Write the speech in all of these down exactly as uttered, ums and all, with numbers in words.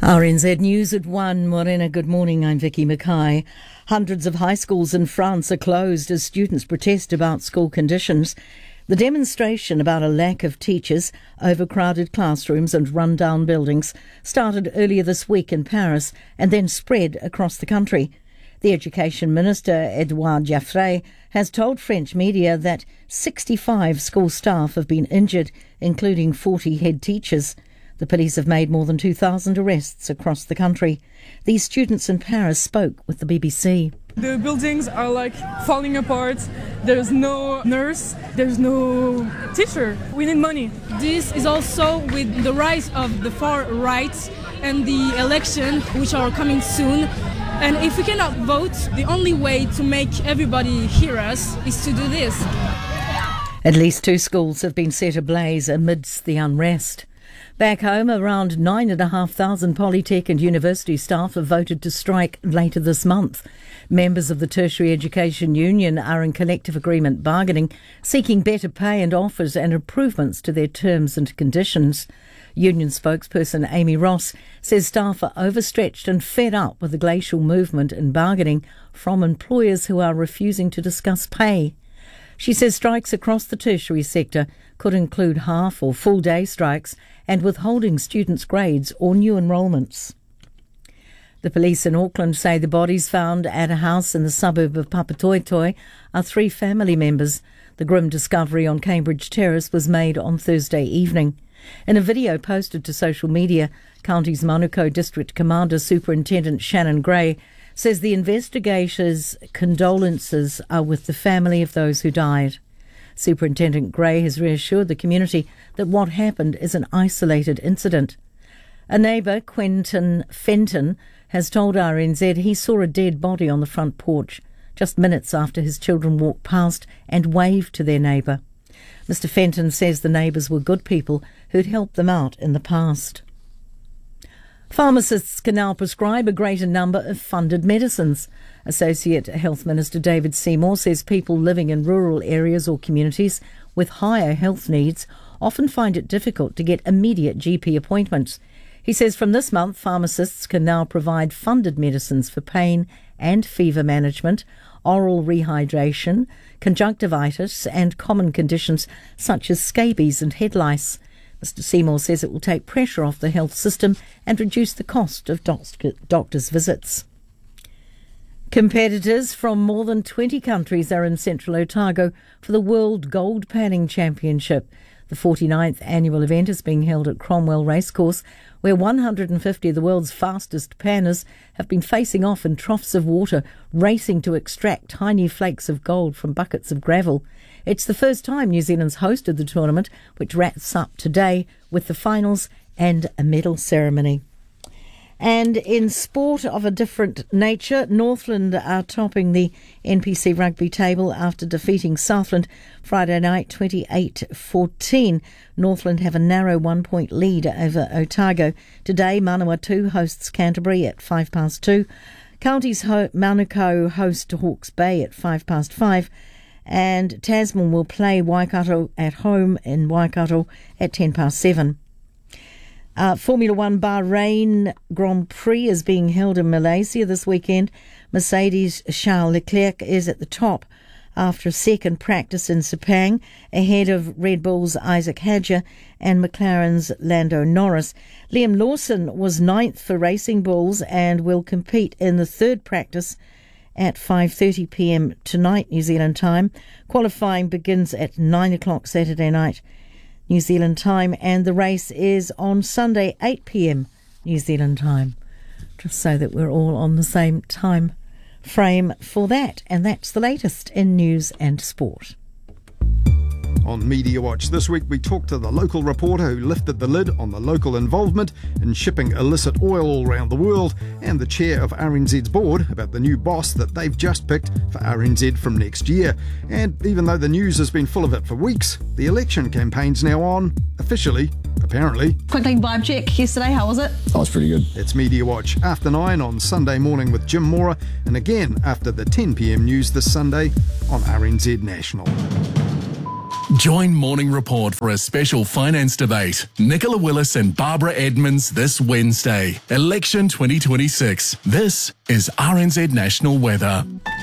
R N Z News at one. Morena, good morning. I'm Vicky Mackay. Hundreds of high schools in France are closed as students protest about school conditions. The demonstration about a lack of teachers, overcrowded classrooms and run-down buildings started earlier this week in Paris and then spread across the country. The Education Minister, Edouard Jaffray, has told French media that sixty-five school staff have been injured, including forty head teachers. The police have made more than two thousand arrests across the country. These students in Paris spoke with the B B C. The buildings are like falling apart. There's no nurse, there's no teacher. We need money. This is also with the rise of the far right and the election, which are coming soon. And if we cannot vote, the only way to make everybody hear us is to do this. At least two schools have been set ablaze amidst the unrest. Back home, around nine and a half thousand Polytech and university staff have voted to strike later this month. Members of the Tertiary Education Union are in collective agreement bargaining, seeking better pay and offers and improvements to their terms and conditions. Union spokesperson Amy Ross says staff are overstretched and fed up with the glacial movement in bargaining from employers who are refusing to discuss pay. She says strikes across the tertiary sector could include half or full day strikes and withholding students' grades or new enrolments. The police in Auckland say the bodies found at a house in the suburb of Papatoetoe are three family members. The grim discovery on Cambridge Terrace was made on Thursday evening. In a video posted to social media, County's Manukau District Commander Superintendent Shannon Gray says the investigators' condolences are with the family of those who died. Superintendent Gray has reassured the community that what happened is an isolated incident. A neighbour, Quentin Fenton, has told R N Z he saw a dead body on the front porch just minutes after his children walked past and waved to their neighbour. Mister Fenton says the neighbours were good people who'd helped them out in the past. Pharmacists can now prescribe a greater number of funded medicines. Associate Health Minister David Seymour says people living in rural areas or communities with higher health needs often find it difficult to get immediate G P appointments. He says from this month, pharmacists can now provide funded medicines for pain and fever management, oral rehydration, conjunctivitis and common conditions such as scabies and head lice. Mister Seymour says it will take pressure off the health system and reduce the cost of doc- doctors' visits. Competitors from more than twenty countries are in central Otago for the World Gold Panning Championship. The forty-ninth annual event is being held at Cromwell Racecourse, where one hundred fifty of the world's fastest panners have been facing off in troughs of water, racing to extract tiny flakes of gold from buckets of gravel. It's the first time New Zealand's hosted the tournament, which wraps up today with the finals and a medal ceremony. And in sport of a different nature, Northland are topping the N P C rugby table after defeating Southland Friday night twenty-eight fourteen. Northland have a narrow one-point lead over Otago. Today, Manawatu hosts Canterbury at five past two. Counties ho- Manukau host Hawke's Bay at five past five. And Tasman will play Waikato at home in Waikato at ten past seven. Uh, Formula One Bahrain Grand Prix is being held in Malaysia this weekend. Mercedes' Charles Leclerc is at the top after a second practice in Sepang, ahead of Red Bull's Isaac Hadjar and McLaren's Lando Norris. Liam Lawson was ninth for Racing Bulls and will compete in the third practice at five thirty p m tonight, New Zealand time. Qualifying begins at nine o'clock Saturday night, New Zealand time, and the race is on Sunday, eight p m New Zealand time. Just so that we're all on the same time frame for that. And that's the latest in news and sport. On Media Watch this week, we talked to the local reporter who lifted the lid on the local involvement in shipping illicit oil all around the world, and the chair of R N Z's board about the new boss that they've just picked for R N Z from next year. And even though the news has been full of it for weeks, the election campaign's now on, officially, apparently. Quickly vibe check yesterday, how was it? That was pretty good. It's Media Watch after nine on Sunday morning with Jim Mora, and again after the ten p m news this Sunday on R N Z National. Join Morning Report for a special finance debate. Nicola Willis and Barbara Edmonds this Wednesday. Election twenty twenty-six. This is R N Z National Weather.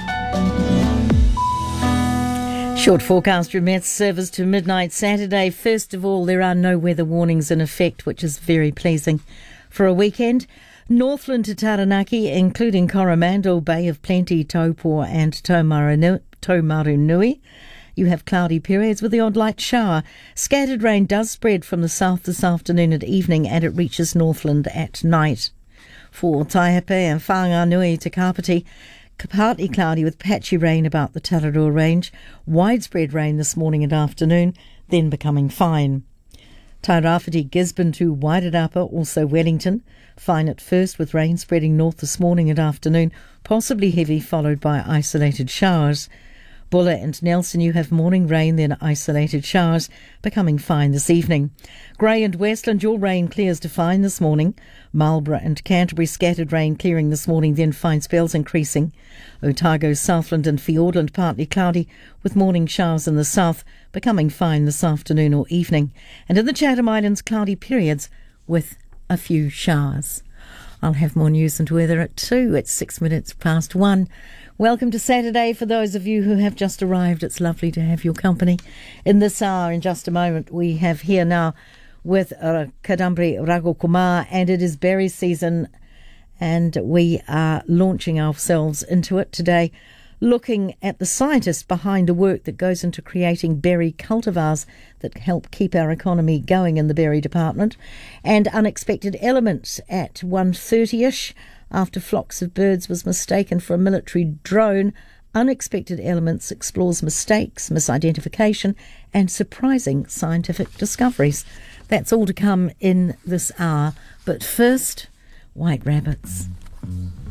Short forecast from Met Service to midnight Saturday. First of all, there are no weather warnings in effect, which is very pleasing for a weekend. Northland to Taranaki, including Coromandel, Bay of Plenty, Taupo and Taumarunui. Taumarunui. You have cloudy periods with the odd light shower. Scattered rain does spread from the south this afternoon and evening, and it reaches Northland at night. For Taihape and Whanganui to Kapiti, partly cloudy with patchy rain about the Tararua Range. Widespread rain this morning and afternoon, then becoming fine. Tairāwhiti, Gisborne to Wairarapa, also Wellington. Fine at first with rain spreading north this morning and afternoon, possibly heavy followed by isolated showers. Bulla and Nelson, you have morning rain, then isolated showers, becoming fine this evening. Grey and Westland, your rain clears to fine this morning. Marlborough and Canterbury, scattered rain clearing this morning, then fine spells increasing. Otago, Southland and Fiordland, partly cloudy, with morning showers in the south, becoming fine this afternoon or evening. And in the Chatham Islands, cloudy periods with a few showers. I'll have more news and weather at two. It's six minutes past one. Welcome to Saturday for those of you who have just arrived. It's lovely to have your company in this hour. In just a moment, we have here now with uh, Kadambri Ragokumar, and it is berry season, and we are launching ourselves into it today, looking at the scientists behind the work that goes into creating berry cultivars that help keep our economy going in the berry department, and unexpected elements at one thirty-ish. After flocks of birds was mistaken for a military drone, Unexpected Elements explores mistakes, misidentification and surprising scientific discoveries. That's all to come in this hour. But first, White Rabbits.